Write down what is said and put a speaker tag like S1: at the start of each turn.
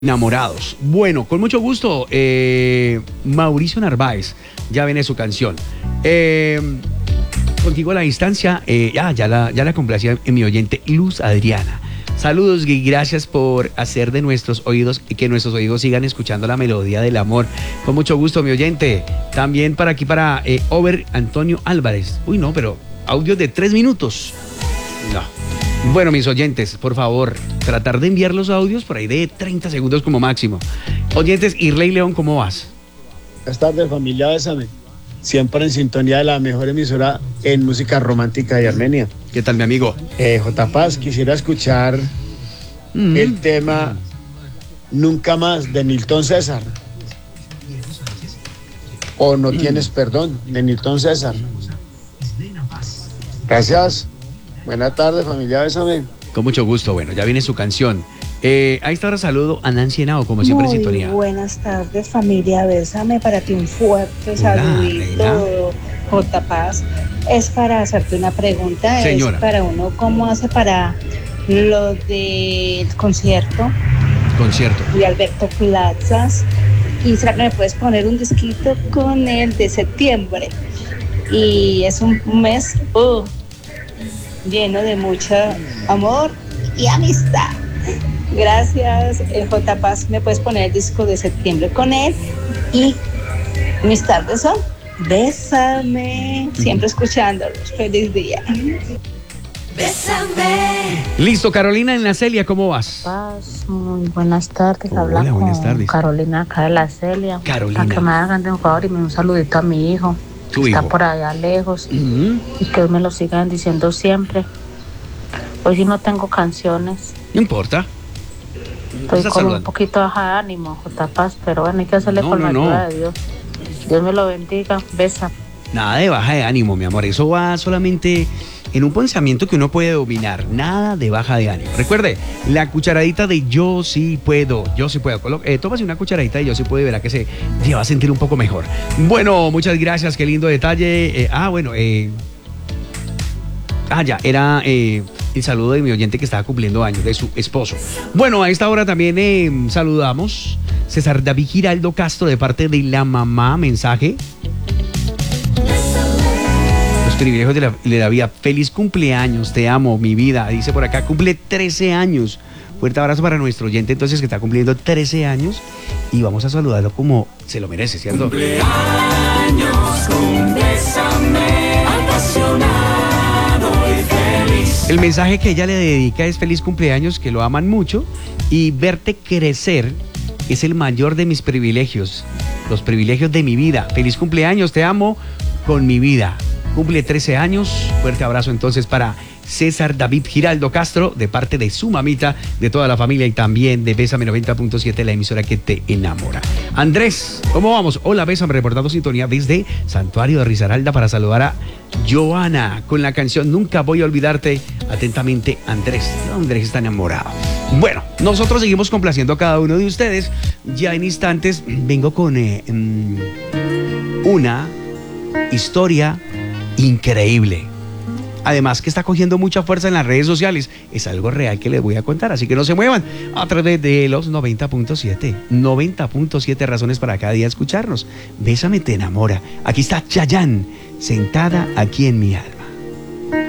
S1: Enamorados. Bueno, con mucho gusto, Mauricio Narváez, ya viene su canción. Contigo a la distancia, ya la complacía en mi oyente Luz Adriana. Saludos y gracias por hacer de nuestros oídos, que nuestros oídos sigan escuchando la melodía del amor. Con mucho gusto, mi oyente. También para Over Antonio Álvarez. Uy, no, pero audio de 3 minutos. No. Bueno, mis oyentes, por favor, tratar de enviar los audios por ahí de 30 segundos como máximo. Oyentes, Irley León, ¿cómo vas?
S2: Buenas tardes, familia Bésame. Siempre en sintonía de la mejor emisora en música romántica de Armenia.
S1: ¿Qué tal, mi amigo?
S2: J. Paz, quisiera escuchar el tema Nunca Más de Nilton César. O No Tienes Perdón de Nilton César. Gracias. Buenas tardes, familia Bésame.
S1: Con mucho gusto. Bueno, ya viene su canción. A esta hora saludo a Nancy Henao, como siempre en sintonía.
S3: Buenas tardes, familia Bésame. Para ti un fuerte saludito, J. Paz. Es para hacerte una pregunta.
S1: Señora.
S3: Es para uno, ¿cómo hace para lo del concierto de Alberto Plazas? Y será que me puedes poner un disquito con el de septiembre. Y es un mes lleno de mucho amor y amistad. Gracias, J. Paz. Me puedes poner el disco de septiembre con él. Y mis tardes son Bésame. Siempre escuchándolos. Feliz día.
S4: Bésame.
S1: Listo, Carolina en la Celia, ¿cómo vas?
S5: Paz, muy buenas tardes.
S1: Hola,
S5: Habla
S1: buenas
S5: con
S1: tardes.
S5: Carolina acá de la Celia.
S1: Carolina.
S5: Para que me hagan un favor y me un saludito a mi hijo.
S1: Tu
S5: Está
S1: hijo.
S5: por allá lejos. Y que me lo sigan diciendo siempre. Hoy sí no tengo canciones.
S1: No importa.
S5: Estoy
S1: Estás
S5: con
S1: saludando.
S5: un poquito baja de ánimo, J. Paz, pero bueno, hay que hacerle con la ayuda de Dios. Dios me lo bendiga. Besa.
S1: Nada de baja de ánimo, mi amor. Eso va solamente en un pensamiento que uno puede dominar. Nada de baja de ánimo. Recuerde, la cucharadita de yo sí puedo. Yo sí puedo. Tómase una cucharadita de yo sí puedo y verá que se va a sentir un poco mejor. Bueno, muchas gracias. Qué lindo detalle. Era el saludo de mi oyente que estaba cumpliendo años, de su esposo. Bueno, a esta hora también saludamos César David Giraldo Castro de parte de la mamá. Mensaje. Los privilegios de la vida. Feliz cumpleaños, te amo, mi vida. Dice por acá, cumple 13 años. Fuerte abrazo para nuestro oyente entonces que está cumpliendo 13 años. Y vamos a saludarlo como se lo merece, ¿cierto?
S4: Cumpleaños con Bésame, apasionado y feliz.
S1: El mensaje que ella le dedica es feliz cumpleaños, que lo aman mucho. Y verte crecer es el mayor de mis privilegios. Los privilegios de mi vida. Feliz cumpleaños, te amo con mi vida. Cumple 13 años. Fuerte abrazo entonces para César David Giraldo Castro, de parte de su mamita, de toda la familia y también de Bésame 90.7, la emisora que te enamora. Andrés, ¿cómo vamos? Hola, Bésame, reportando sintonía desde Santuario de Risaralda para saludar a Joana con la canción Nunca Voy a Olvidarte. Atentamente, Andrés. Andrés está enamorado. Bueno, nosotros seguimos complaciendo a cada uno de ustedes. Ya en instantes vengo con una historia increíble. Además que está cogiendo mucha fuerza en las redes sociales. Es algo real que les voy a contar, así que no se muevan a través de los 90.7. 90.7 razones para cada día escucharnos. Bésame, te enamora. Aquí está Chayanne, sentada aquí en mi alma.